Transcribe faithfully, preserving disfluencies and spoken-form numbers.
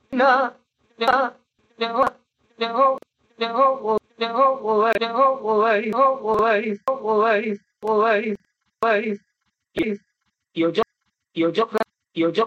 na na na na no way, no way, no way, no way, no way, way. Yêu dốc, yêu dốc, yêu dốc.